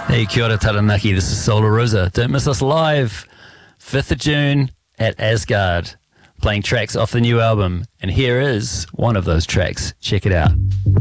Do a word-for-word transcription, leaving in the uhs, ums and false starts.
Hey, kia ora taranaki, this is Solar Rosa. Don't miss us live, fifth of June at Asgard, playing tracks off the new album. And here is one of those tracks. Check it out.